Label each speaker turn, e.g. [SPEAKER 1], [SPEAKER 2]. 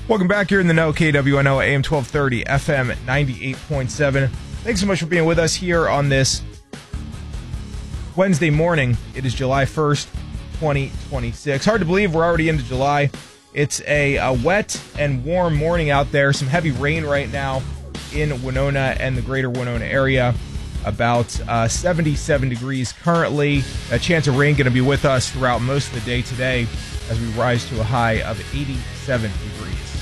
[SPEAKER 1] Welcome back here in the know, KWNO, AM 1230, FM 98.7. Thanks so much for being with us here on this Wednesday morning. It is July 1st, 2026. Hard to believe we're already into July. It's a wet and warm morning out there. Some heavy rain right now in Winona and the greater Winona area. About 77 degrees currently. A chance of rain going to be with us throughout most of the day today as we rise to a high of 87 degrees.